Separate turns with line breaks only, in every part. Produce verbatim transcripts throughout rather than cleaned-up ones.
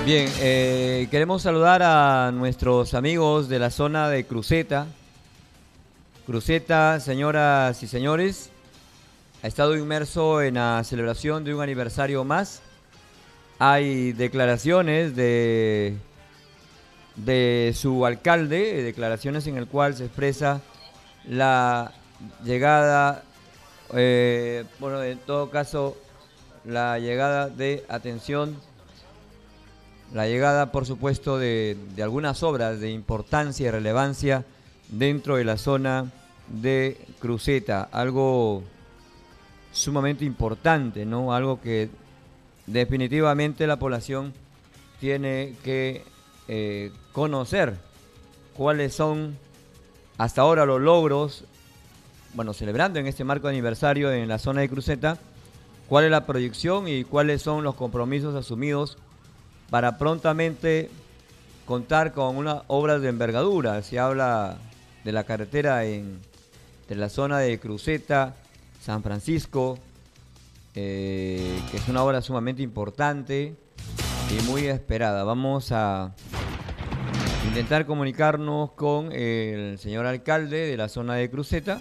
Bien, eh, queremos saludar a nuestros amigos de la zona de Cruceta. Cruceta, señoras y señores, ha estado inmerso en la celebración de un aniversario más. Hay declaraciones de, de su alcalde, declaraciones en el cual se expresa la llegada, eh, bueno, en todo caso, la llegada de atención. La llegada, por supuesto, de, de algunas obras de importancia y relevancia dentro de la zona de Cruceta. Algo sumamente importante, ¿no? Algo que definitivamente la población tiene que eh, conocer. Cuáles son hasta ahora los logros, bueno, celebrando en este marco de aniversario en la zona de Cruceta, cuál es la proyección y cuáles son los compromisos asumidos para prontamente contar con unas obras de envergadura. Se habla de la carretera en, de la zona de Cruceta, San Francisco, eh, que es una obra sumamente importante y muy esperada. Vamos a intentar comunicarnos con el señor alcalde de la zona de Cruceta,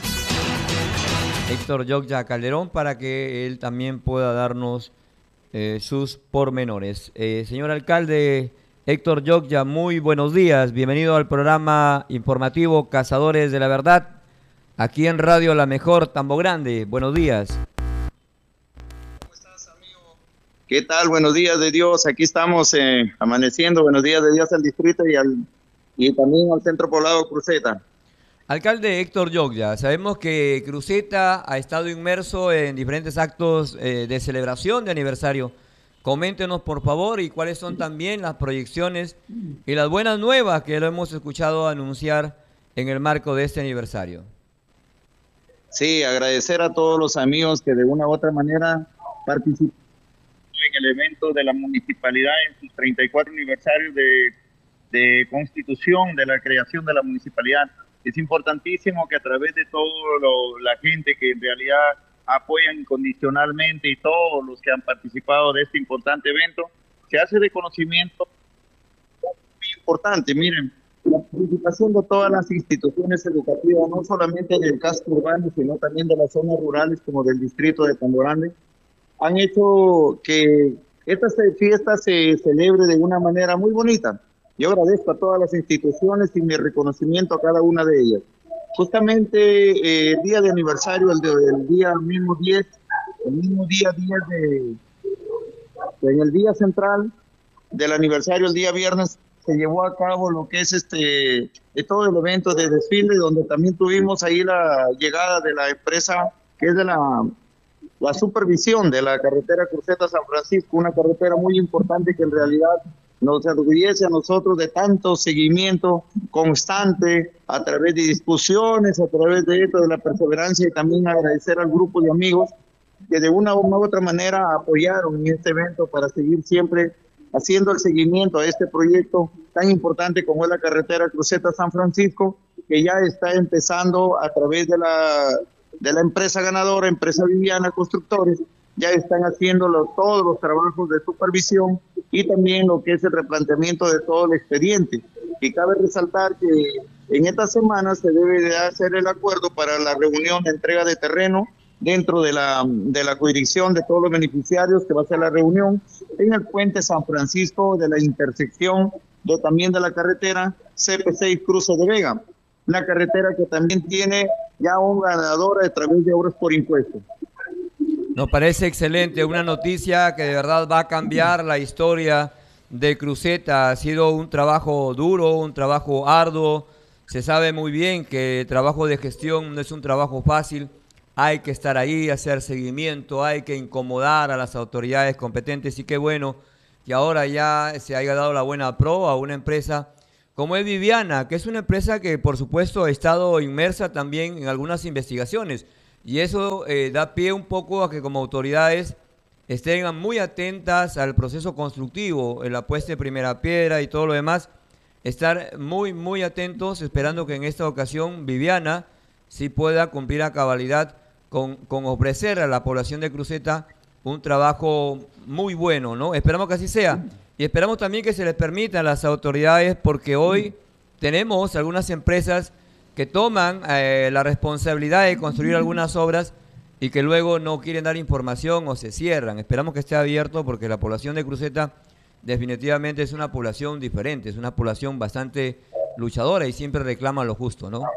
Héctor Yogya Calderón, para que él también pueda darnos Eh, sus pormenores. Eh, señor alcalde Héctor Yogya, muy buenos días. Bienvenido al programa informativo Cazadores de la Verdad, aquí en Radio La Mejor, Tambo Grande. Buenos días.
¿Cómo estás, amigo? ¿Qué tal? Buenos días de Dios. Aquí estamos eh, amaneciendo. Buenos días de Dios al distrito y, al, y también al centro poblado Cruceta.
Alcalde Héctor Yogya, sabemos que Cruceta ha estado inmerso en diferentes actos eh, de celebración de aniversario. Coméntenos, por favor, y cuáles son también las proyecciones y las buenas nuevas que lo hemos escuchado anunciar en el marco de este aniversario.
Sí, agradecer a todos los amigos que de una u otra manera participaron en el evento de la municipalidad en sus treinta y cuatro aniversarios de, de constitución, de la creación de la municipalidad. Es importantísimo que a través de toda la gente que en realidad apoyan incondicionalmente y todos los que han participado de este importante evento, se hace de conocimiento muy importante. Miren, la participación de todas las instituciones educativas, no solamente del casco urbano, sino también de las zonas rurales como del distrito de Tambo Grande, han hecho que esta fiesta se celebre de una manera muy bonita. Yo agradezco a todas las instituciones y mi reconocimiento a cada una de ellas. Justamente eh, el día de aniversario, el, de, el día mismo diez, el mismo día diez de, en el día central del aniversario, el día viernes, se llevó a cabo lo que es este de todo el evento de desfile, donde también tuvimos ahí la llegada de la empresa que es de la, la supervisión de la carretera Cruceta San Francisco, una carretera muy importante que en realidad nos enorgullece a nosotros de tanto seguimiento constante a través de discusiones, a través de esto, de la perseverancia, y también agradecer al grupo de amigos que de una u otra manera apoyaron en este evento para seguir siempre haciendo el seguimiento a este proyecto tan importante como es la carretera Cruceta San Francisco, que ya está empezando a través de la, de la empresa ganadora, empresa Viviana Constructores. Ya están haciendo los, todos los trabajos de supervisión y también lo que es el replanteamiento de todo el expediente. Y cabe resaltar que en esta semana se debe de hacer el acuerdo para la reunión de entrega de terreno dentro de la, de la jurisdicción de todos los beneficiarios, que va a ser la reunión en el puente San Francisco de la intersección de, también de la carretera C P seis Cruce de Vega, una carretera que también tiene ya un ganador a través de obras por impuestos.
Nos parece excelente, una noticia que de verdad va a cambiar la historia de Cruceta. Ha sido un trabajo duro, un trabajo arduo. Se sabe muy bien que el trabajo de gestión no es un trabajo fácil. Hay que estar ahí, hacer seguimiento, hay que incomodar a las autoridades competentes. Y qué bueno que ahora ya se haya dado la buena pro a una empresa como es Viviana, que es una empresa que por supuesto ha estado inmersa también en algunas investigaciones. Y eso eh, da pie un poco a que como autoridades estén muy atentas al proceso constructivo, en la puesta de primera piedra y todo lo demás. Estar muy, muy atentos, esperando que en esta ocasión Viviana sí pueda cumplir a cabalidad con, con ofrecer a la población de Cruceta un trabajo muy bueno, ¿no? Esperamos que así sea. Y esperamos también que se les permita a las autoridades, porque hoy tenemos algunas empresas que toman eh, la responsabilidad de construir algunas obras y que luego no quieren dar información o se cierran. Esperamos que esté abierto, porque la población de Cruceta definitivamente es una población diferente, es una población bastante luchadora y siempre reclama lo justo, ¿no?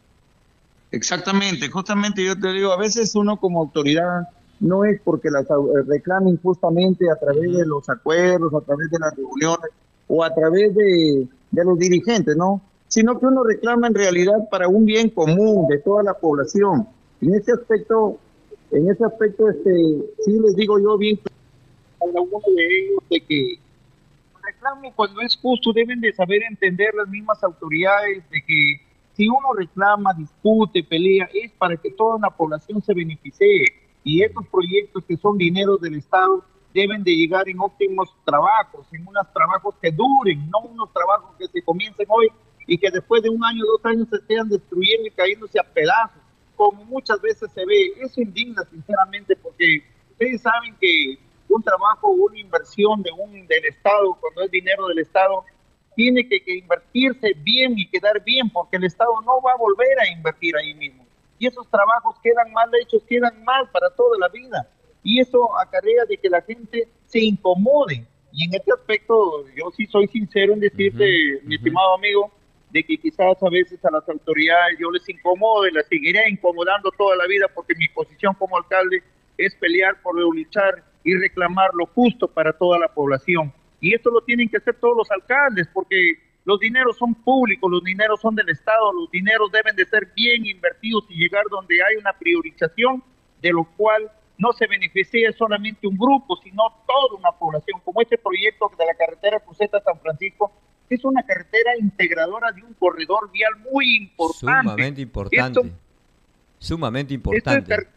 Exactamente, justamente yo te digo, a veces uno como autoridad no es porque las au- reclamen justamente a través de los acuerdos, a través de las reuniones o a través de, de los dirigentes, ¿no? Sino que uno reclama en realidad para un bien común de toda la población. En ese aspecto, en ese aspecto, este, sí les digo yo bien a cada uno de ellos de que el reclamo, cuando es justo, deben de saber entender las mismas autoridades de que si uno reclama, discute, pelea, es para que toda la población se beneficie. Y estos proyectos que son dineros del Estado deben de llegar en óptimos trabajos, en unos trabajos que duren, no unos trabajos que se comiencen hoy y que después de un año, dos años se estén destruyendo y cayéndose a pedazos, como muchas veces se ve. Eso indigna sinceramente, porque ustedes saben que un trabajo, una inversión de un del Estado, cuando es dinero del Estado, tiene que, que invertirse bien y quedar bien, porque el Estado no va a volver a invertir ahí mismo. Y esos trabajos quedan mal hechos, quedan mal para toda la vida. Y eso acarrea de que la gente se incomode. Y en este aspecto, yo sí soy sincero en decirte,
Uh-huh,
mi
uh-huh.
estimado amigo, de que quizás a veces a las autoridades yo les incomodo y las seguiré incomodando toda la vida, porque mi posición como alcalde es pelear por luchar y reclamar lo justo para toda la población. Y esto lo tienen que hacer todos los alcaldes, porque los dineros son públicos, los dineros son del Estado, los dineros deben de ser bien invertidos y llegar donde hay una priorización, de lo cual no se beneficie solamente un grupo, sino toda una población, como este proyecto de la carretera Cruceta-San Francisco, es una carretera integradora de un corredor vial muy importante.
Sumamente importante.
Esto,
Sumamente
esto es,
importante.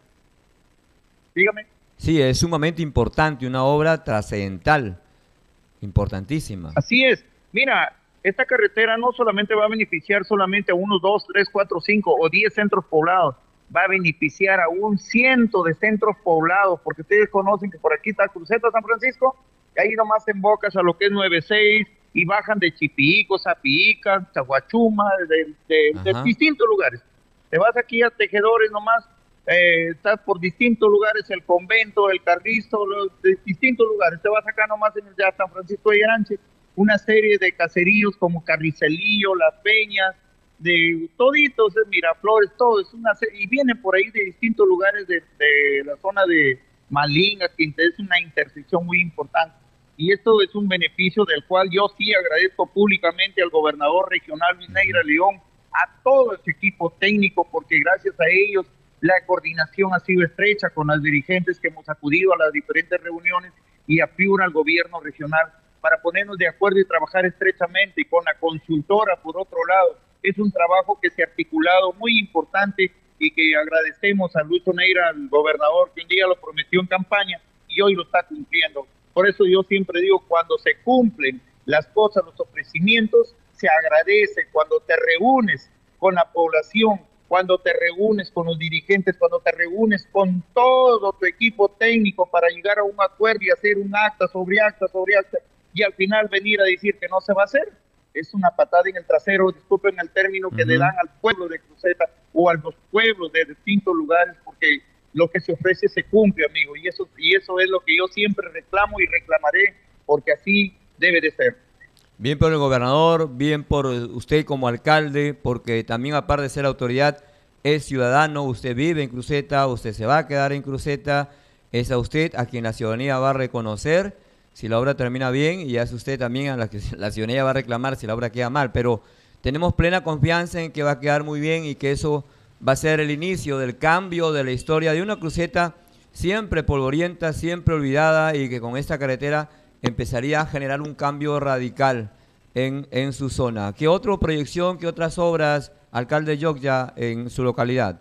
dígame.
Sí, es sumamente importante, una obra trascendental, importantísima.
Así es. Mira, esta carretera no solamente va a beneficiar solamente a unos dos, tres, cuatro, cinco o diez centros poblados, va a beneficiar a un ciento de centros poblados, porque ustedes conocen que por aquí está Cruceta San Francisco, y ahí nomás embocas a lo que es nueve seis y bajan de Chipico, Zapica, Chaguachuma, de, de, de distintos lugares. Te vas aquí a Tejedores nomás, eh, estás por distintos lugares, el convento, el Carrizo, los, de distintos lugares. Te vas acá nomás en el ya San Francisco de Yaranche, una serie de caseríos como Carricelillo, Las Peñas, de toditos, Miraflores, todo, es una serie, y vienen por ahí de distintos lugares de, de la zona de Malinga, que es una intersección muy importante. Y esto es un beneficio del cual yo sí agradezco públicamente al gobernador regional Luis Neira León, a todo ese equipo técnico, porque gracias a ellos la coordinación ha sido estrecha con los dirigentes que hemos acudido a las diferentes reuniones y a Piura, al gobierno regional, para ponernos de acuerdo y trabajar estrechamente, y con la consultora por otro lado. Es un trabajo que se ha articulado muy importante y que agradecemos a Luis Neira, al gobernador, que un día lo prometió en campaña y hoy lo está cumpliendo. Por eso yo siempre digo, cuando se cumplen las cosas, los ofrecimientos, se agradece. Cuando te reúnes con la población, cuando te reúnes con los dirigentes, cuando te reúnes con todo tu equipo técnico para llegar a un acuerdo y hacer un acta sobre acta sobre acta, y al final venir a decir que no se va a hacer, es una patada en el trasero, disculpen el término, que uh-huh. le dan al pueblo de Cruceta o a los pueblos de distintos lugares, porque lo que se ofrece se cumple, amigo, y eso, y eso es lo que yo siempre reclamo y reclamaré, porque así debe de ser.
Bien por el gobernador, bien por usted como alcalde, porque también aparte de ser autoridad, es ciudadano, usted vive en Cruceta, usted se va a quedar en Cruceta, es a usted a quien la ciudadanía va a reconocer si la obra termina bien, y es usted también a la que la ciudadanía va a reclamar si la obra queda mal, pero tenemos plena confianza en que va a quedar muy bien y que eso va a ser el inicio del cambio de la historia de una Cruceta siempre polvorienta, siempre olvidada, y que con esta carretera empezaría a generar un cambio radical en, en su zona. ¿Qué otra proyección, qué otras obras, alcalde Yocya, en su localidad?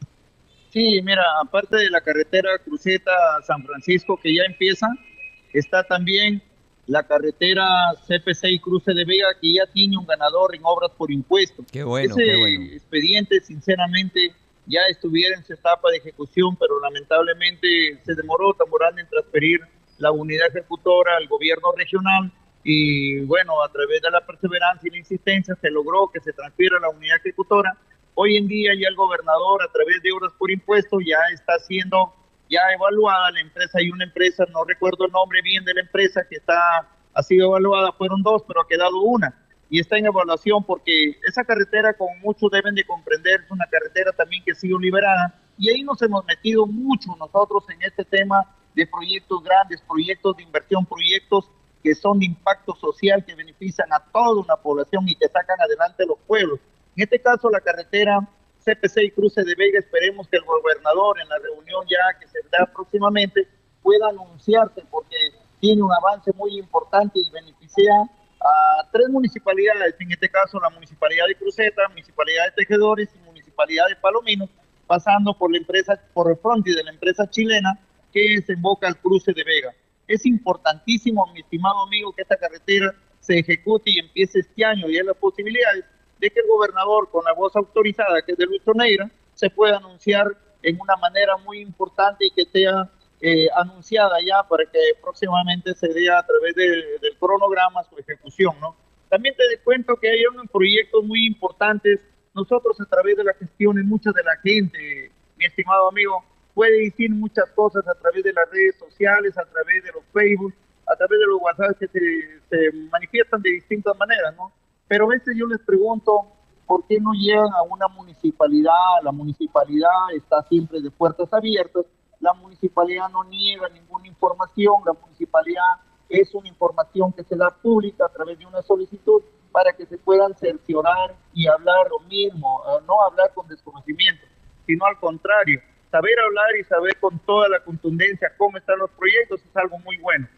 Sí, mira, aparte de la carretera Cruceta-San Francisco que ya empieza, está también la carretera C P seis Cruce de Vega, que ya tiene un ganador en obras por impuestos.
Qué bueno,
Ese
qué bueno.
expediente, sinceramente, ya estuviera en su etapa de ejecución, pero lamentablemente se demoró, tan grande en transferir la unidad ejecutora al gobierno regional, y bueno, a través de la perseverancia y la insistencia se logró que se transfiera la unidad ejecutora. Hoy en día ya el gobernador, a través de obras por impuesto, ya está siendo ya evaluada la empresa. Hay una empresa, no recuerdo el nombre bien de la empresa, que está, ha sido evaluada, fueron dos, pero ha quedado una, y está en evaluación porque esa carretera, como muchos deben de comprender, es una carretera también que ha sido liberada, y ahí nos hemos metido mucho nosotros en este tema de proyectos grandes, proyectos de inversión, proyectos que son de impacto social, que benefician a toda una población y que sacan adelante los pueblos. En este caso, la carretera C P C y Cruce de Vega, esperemos que el gobernador en la reunión ya que se da próximamente pueda anunciarse, porque tiene un avance muy importante y beneficia a tres municipalidades, en este caso la municipalidad de Cruceta, municipalidad de Tejedores y municipalidad de Palomino, pasando por la empresa, por el frontis de la empresa chilena que desemboca al Cruce de Vega. Es importantísimo, mi estimado amigo, que esta carretera se ejecute y empiece este año, y hay las posibilidades de que el gobernador, con la voz autorizada, que es de Lucho Neira, se pueda anunciar en una manera muy importante y que sea eh, anunciada ya para que próximamente se dé a través de, del cronograma su ejecución, ¿no? También te cuento que hay unos proyectos muy importantes. Nosotros, a través de la gestión, y mucha de la gente, mi estimado amigo, puede decir muchas cosas a través de las redes sociales, a través de los Facebook, a través de los WhatsApp, que se, se manifiestan de distintas maneras, ¿no? Pero a veces yo les pregunto, ¿por qué no llegan a una municipalidad? La municipalidad está siempre de puertas abiertas, la municipalidad no niega ninguna información, la municipalidad es una información que se da pública a través de una solicitud para que se puedan cerciorar y hablar lo mismo, no hablar con desconocimiento, sino al contrario, saber hablar y saber con toda la contundencia cómo están los proyectos es algo muy bueno.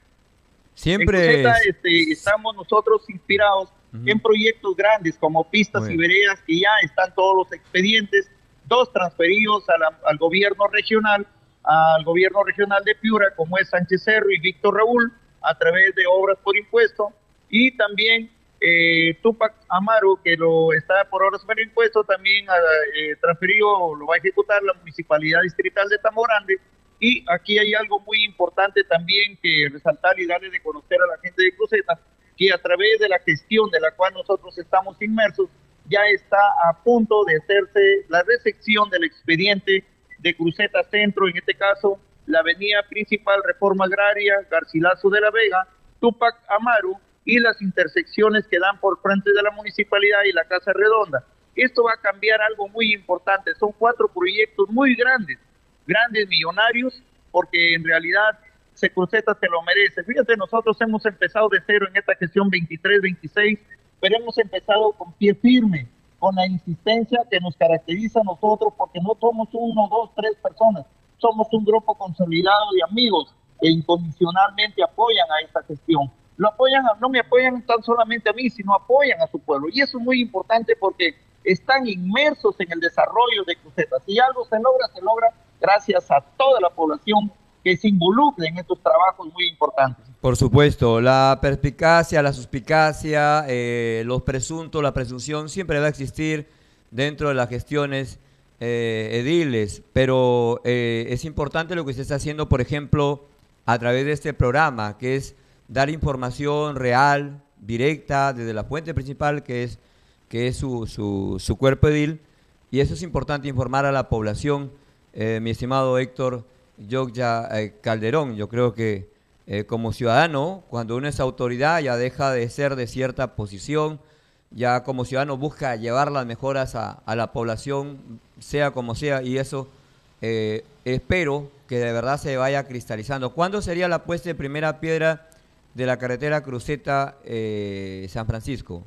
Siempre
en Cruceta, este, estamos nosotros inspirados uh-huh. en proyectos grandes como pistas bueno. y veredas, que ya están todos los expedientes, dos transferidos a la, al gobierno regional, al gobierno regional de Piura, como es Sánchez Cerro y Víctor Raúl, a través de obras por impuesto, y también eh, Tupac Amaru, que lo está por obras por impuesto, también eh, transferido, lo va a ejecutar la Municipalidad Distrital de Tamborande. Y aquí hay algo muy importante también que resaltar y darle de conocer a la gente de Cruceta, que a través de la gestión de la cual nosotros estamos inmersos, ya está a punto de hacerse la recepción del expediente de Cruceta Centro, en este caso la avenida principal Reforma Agraria, Garcilaso de la Vega, Tupac Amaru y las intersecciones que dan por frente de la municipalidad y la Casa Redonda. Esto va a cambiar algo muy importante, son cuatro proyectos muy grandes, grandes millonarios, porque en realidad Cruceta se lo merece. Fíjate, nosotros hemos empezado de cero en esta gestión veintitrés veintiséis, pero hemos empezado con pie firme, con la insistencia que nos caracteriza a nosotros, porque no somos uno, dos, tres personas, somos un grupo consolidado de amigos que incondicionalmente apoyan a esta gestión. Lo apoyan, no me apoyan tan solamente a mí, sino apoyan a su pueblo, y eso es muy importante porque están inmersos en el desarrollo de Cruceta. Si algo se logra, se logra gracias a toda la población que se involucre en estos trabajos muy importantes.
Por supuesto, la perspicacia, la suspicacia, eh, los presuntos, la presunción siempre va a existir dentro de las gestiones eh, ediles, pero eh, es importante lo que se está haciendo, por ejemplo, a través de este programa, que es dar información real, directa, desde la fuente principal, que es, que es su, su, su cuerpo edil, y eso es importante, informar a la población. Eh, mi estimado Héctor Yogya eh, Calderón, yo creo que eh, como ciudadano, cuando uno es autoridad, ya deja de ser de cierta posición, ya como ciudadano busca llevar las mejoras a, a la población, sea como sea, y eso eh, espero que de verdad se vaya cristalizando. ¿Cuándo sería la puesta de primera piedra de la carretera Cruceta eh, San Francisco?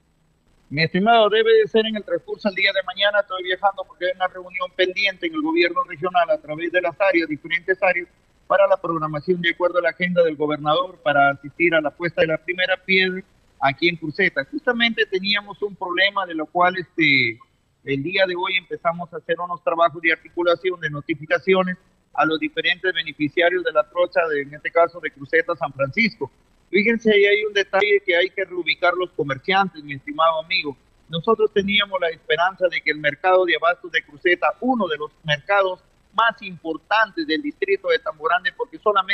Mi estimado, debe de ser en el transcurso del día de mañana. Estoy viajando porque hay una reunión pendiente en el gobierno regional a través de las áreas, diferentes áreas, para la programación de acuerdo a la agenda del gobernador para asistir a la puesta de la primera piedra aquí en Cruceta. Justamente teníamos un problema de lo cual este, el día de hoy empezamos a hacer unos trabajos de articulación, de notificaciones a los diferentes beneficiarios de la trocha, de, en este caso de Cruceta San Francisco. Fíjense, ahí hay un detalle que hay que reubicar los comerciantes, mi estimado amigo. Nosotros teníamos la esperanza de que el mercado de abastos de Cruceta, uno de los mercados más importantes del distrito de Tamborande, porque solamente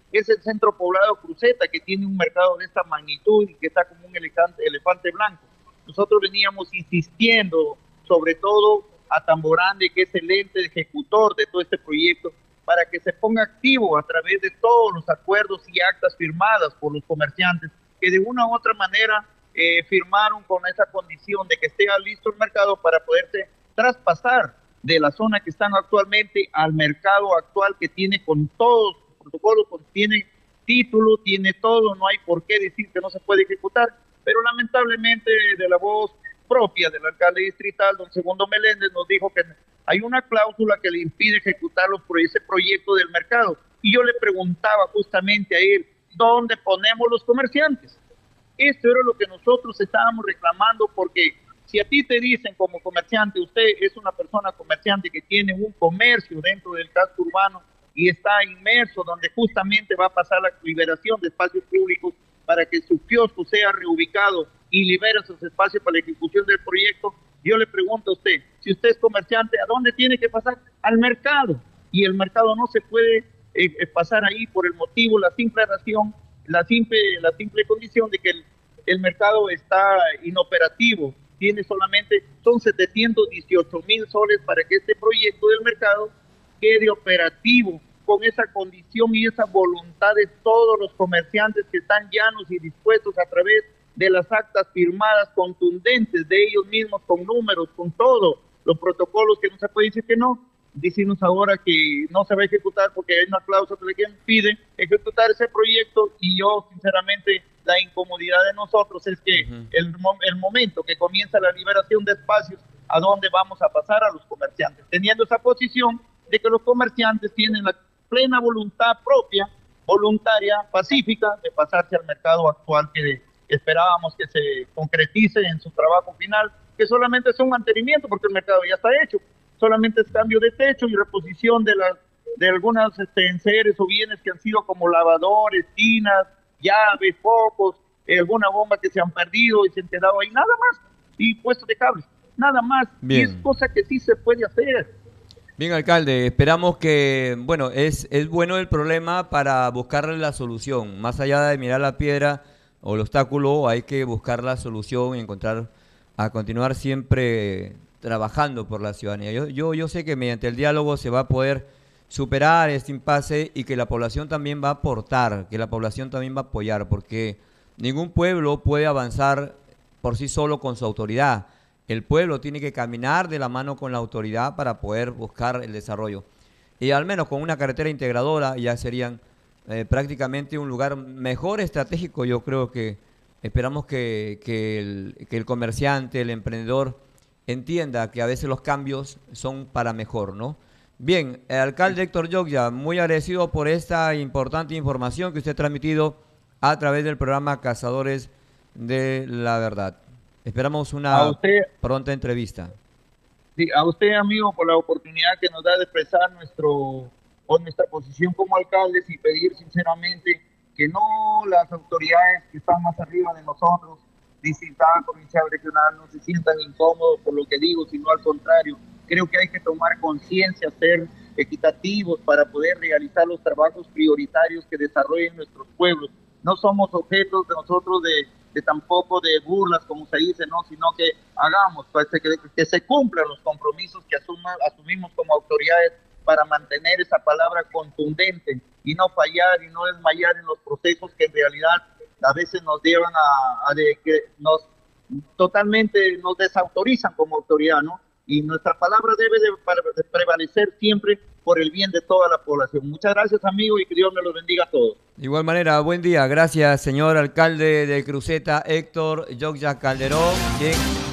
es el centro poblado Cruceta, que tiene un mercado de esta magnitud y que está como un elefante, elefante blanco. Nosotros veníamos insistiendo, sobre todo a Tamborande, que es el ente ejecutor de todo este proyecto, para que se ponga activo a través de todos los acuerdos y actas firmadas por los comerciantes, que de una u otra manera eh, firmaron con esa condición de que esté listo el mercado para poderse traspasar de la zona que están actualmente al mercado actual, que tiene con todos los protocolos, tiene título, tiene todo, no hay por qué decir que no se puede ejecutar, pero lamentablemente de la voz propia del alcalde distrital, don Segundo Meléndez, nos dijo que hay una cláusula que le impide ejecutarlo por ese proyecto del mercado. Y yo le preguntaba justamente a él, ¿dónde ponemos los comerciantes? Esto era lo que nosotros estábamos reclamando, porque si a ti te dicen como comerciante, usted es una persona comerciante que tiene un comercio dentro del casco urbano y está inmerso donde justamente va a pasar la liberación de espacios públicos para que su kiosco sea reubicado y libera esos espacios para la ejecución del proyecto, yo le pregunto a usted, si usted es comerciante, ¿a dónde tiene que pasar? Al mercado. Y el mercado no se puede eh, pasar ahí por el motivo, la simple razón, la simple, la simple condición de que el, el mercado está inoperativo. Tiene solamente, son setecientos dieciocho mil soles para que este proyecto del mercado quede operativo, con esa condición y esa voluntad de todos los comerciantes que están llanos y dispuestos a través de las actas firmadas contundentes de ellos mismos, con números, con todo, los protocolos, que no se puede decir que no. Decimos ahora que no se va a ejecutar porque hay una cláusula que pide ejecutar ese proyecto, y yo sinceramente la incomodidad de nosotros es que uh-huh. el, el momento que comienza la liberación de espacios, ¿a dónde vamos a pasar a los comerciantes? Teniendo esa posición de que los comerciantes tienen la plena voluntad propia, voluntaria, pacífica, de pasarse al mercado actual que esperábamos que se concretice en su trabajo final, que solamente es un mantenimiento porque el mercado ya está hecho, solamente es cambio de techo y reposición de, las, de algunas este, enseres o bienes que han sido como lavadores, tinas, llaves, focos, eh, alguna bomba que se han perdido y se han quedado ahí, nada más, y puestos de cables, nada más. Bien. Y es cosa que sí se puede hacer.
Bien, alcalde, esperamos que, bueno, es, es bueno el problema para buscarle la solución. Más allá de mirar la piedra o el obstáculo, hay que buscar la solución y encontrar, a continuar siempre trabajando por la ciudadanía. Yo, yo, yo sé que mediante el diálogo se va a poder superar este impasse y que la población también va a aportar, que la población también va a apoyar, porque ningún pueblo puede avanzar por sí solo con su autoridad. El pueblo tiene que caminar de la mano con la autoridad para poder buscar el desarrollo. Y al menos con una carretera integradora ya serían eh, prácticamente un lugar mejor estratégico. Yo creo que esperamos que, que, el, que el comerciante, el emprendedor, entienda que a veces los cambios son para mejor, ¿no? Bien, el alcalde Héctor Yogya, muy agradecido por esta importante información que usted ha transmitido a través del programa Cazadores de la Verdad. Esperamos una usted, pronta entrevista.
Sí, a usted, amigo, por la oportunidad que nos da de expresar nuestro, o nuestra posición como alcaldes, y pedir sinceramente que no las autoridades que están más arriba de nosotros, distrital, provincial, regional, no se sientan incómodos por lo que digo, sino al contrario. Creo que hay que tomar conciencia, ser equitativos para poder realizar los trabajos prioritarios que desarrollen nuestros pueblos. No somos objetos de nosotros de, de tampoco de burlas, como se dice, no, sino que hagamos, pues, que, que se cumplan los compromisos que asuma, asumimos como autoridades para mantener esa palabra contundente y no fallar y no desmayar en los procesos que en realidad a veces nos llevan a, a de que nos totalmente nos desautorizan como autoridad, ¿no? Y nuestra palabra debe de, de prevalecer siempre por el bien de toda la población. Muchas gracias, amigo, y que Dios me los bendiga a todos.
De igual manera, buen día. Gracias, señor alcalde de Cruceta, Héctor Yogya Calderón, quien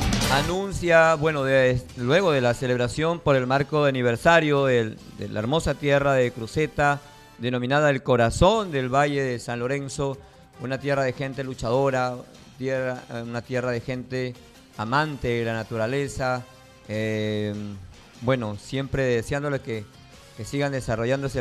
anuncia, bueno, de, luego de la celebración por el marco de aniversario de, de la hermosa tierra de Cruceta, denominada el corazón del Valle de San Lorenzo, una tierra de gente luchadora, tierra, una tierra de gente amante de la naturaleza. Eh, bueno, siempre deseándole que, que sigan desarrollándose